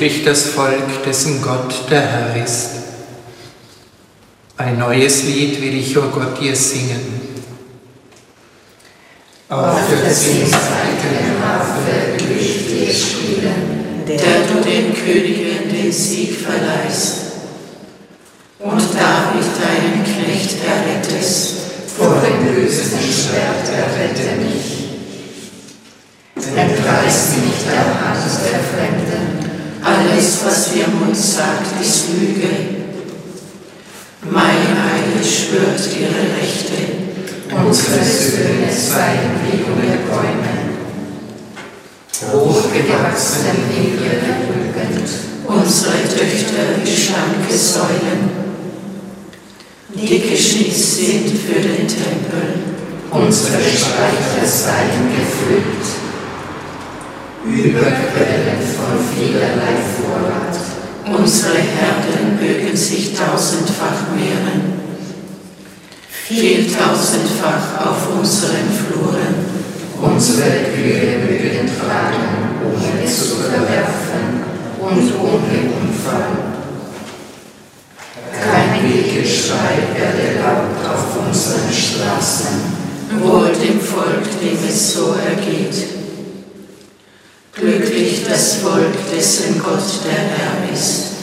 Glücklich das Volk, dessen Gott der Herr ist. Ein neues Lied will ich, o Gott, dir singen. Auf der zwingseitigen Harfe will ich dir spielen, der du den Königen den Sieg verleihst. Und David, deinen Knecht, errettest, vor dem bösen Schwert errette mich. Entreiß mich der Hand der Fremden, alles, was ihr Mund sagt, ist Lüge. Mein Eid schwört ihre Rechte, unsere Söhne seien wie junge Bäume. Hochgewachsen in ihrer Jugend, unsere Töchter wie schlanke Säulen. Die geschnitzt sind für den Tempel, unsere Speicher seien gefüllt. Überquellen von vielerlei Vorrat, unsere Herden mögen sich tausendfach mehren. Vieltausendfach auf unseren Fluren, unsere Kühe mögen tragen, ohne zu verwerfen und ohne Unfall. Kein Wehgeschrei werde laut auf unseren Straßen, wohl dem Volk, dem es so ergeht. Glücklich das Volk, dessen Gott der Herr ist.